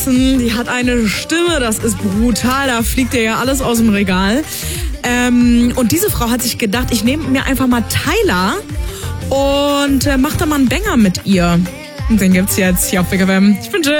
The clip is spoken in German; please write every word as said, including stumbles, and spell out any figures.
draußen, die hat eine Stimme, das ist brutal, da fliegt dir ja alles aus dem Regal. Ähm, und diese Frau hat sich gedacht, ich nehme mir einfach mal Tyler und äh, mach da mal einen Banger mit ihr. Und den gibt's jetzt hier auf Big F M. Ich bin Jill.